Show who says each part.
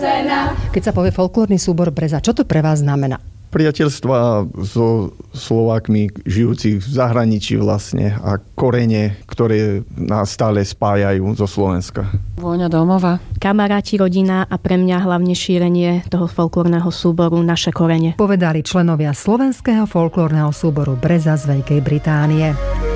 Speaker 1: cena.
Speaker 2: Keď sa povie folklórny súbor Breza, čo to pre vás znamená?
Speaker 3: Priateľstva so Slovákmi žijúcich v zahraničí vlastne a korene, ktoré nás stále spájajú zo Slovenska.
Speaker 4: Vôňa domova.
Speaker 5: Kamaráti, rodina a pre mňa hlavne šírenie toho folklórneho súboru Naše korene.
Speaker 2: Povedali členovia slovenského folklórneho súboru Breza z Veľkej Británie.